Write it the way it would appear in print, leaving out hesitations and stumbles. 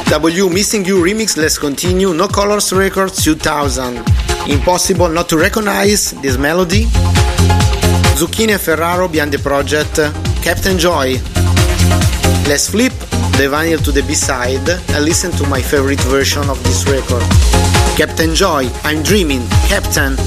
W Missing You remix, let's continue. No Colors Records 2000. Impossible not to recognize this melody. Zucchini and Ferraro behind the project Captain Joy. Let's flip the vinyl to the B-side and listen to my favorite version of this record. Captain Joy, I'm Dreaming, Captain.